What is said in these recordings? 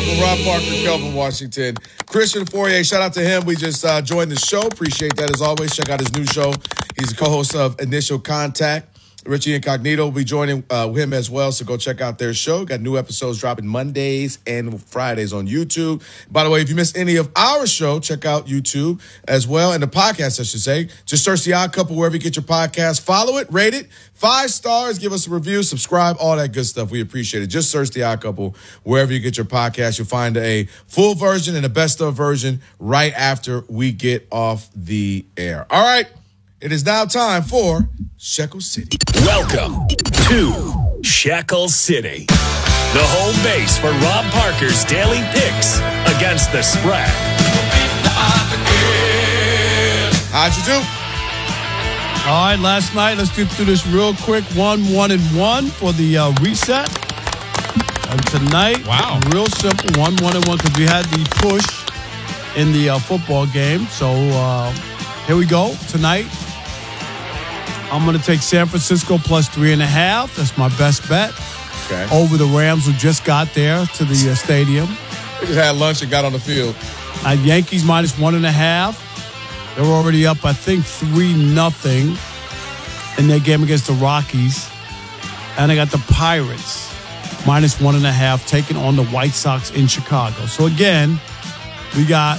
Couple, Rob Parker, Kelvin Washington. Christian Fourier, shout out to him. We just joined the show. Appreciate that as always. Check out his new show. He's the co-host of Initial Contact. Richie Incognito will be joining him as well, so go check out their show. Got new episodes dropping Mondays and Fridays on YouTube. By the way, if you missed any of our show, check out YouTube as well, and the podcast, I should say. Just search The Odd Couple wherever you get your podcast. Follow it, rate it, 5 stars, give us a review, subscribe, all that good stuff. We appreciate it. Just search The Odd Couple wherever you get your podcast. You'll find a full version and a best of version right after we get off the air. All right. It is now time for Shekel City. Welcome to Shekel City, the home base for Rob Parker's daily picks against the spread. How'd you do? All right, last night, let's get through this real quick. 1-1-1 for the reset. And tonight, real simple, 1-1-1, because we had the push in the football game. So here we go. Tonight, I'm going to take San Francisco plus 3.5. That's my best bet. Okay. Over the Rams, who just got there to the stadium. They just had lunch and got on the field. Yankees minus 1.5. They were already up, I think, 3-0 in their game against the Rockies. And I got the Pirates minus 1.5 taking on the White Sox in Chicago. So again, we got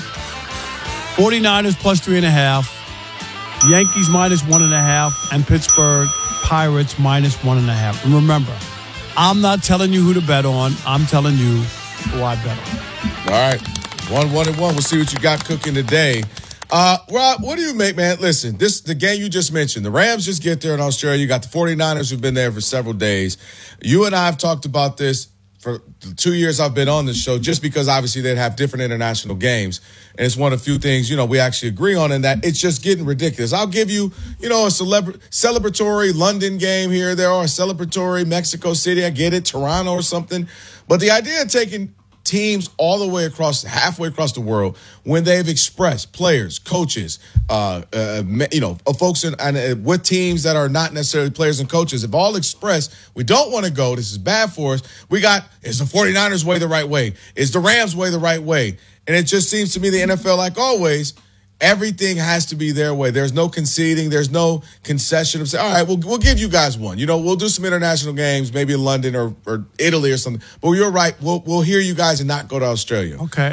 49ers plus 3.5. Yankees minus 1.5, and Pittsburgh Pirates minus 1.5. And remember, I'm not telling you who to bet on. I'm telling you who I bet on. All right. 1-1-1. We'll see what you got cooking today. Rob, what do you make, man? Listen, the game you just mentioned, the Rams just get there in Australia. You got the 49ers who've been there for several days. You and I have talked about this for the 2 years I've been on this show, just because obviously they'd have different international games. And it's one of the few things, we actually agree on, in that it's just getting ridiculous. I'll give you, a celebratory London game here, there, or a celebratory Mexico City. I get it, Toronto or something. But the idea of taking teams all the way halfway across the world, when they've expressed, players, coaches, folks with teams that are not necessarily players and coaches, have all expressed, we don't want to go, this is bad for us. Is the 49ers way the right way? Is the Rams way the right way? And it just seems to me the NFL, like always, everything has to be their way. There's no conceding. There's no concession of saying, all right, we'll give you guys one. We'll do some international games, maybe in London or Italy or something. But you're right. We'll hear you guys and not go to Australia. Okay.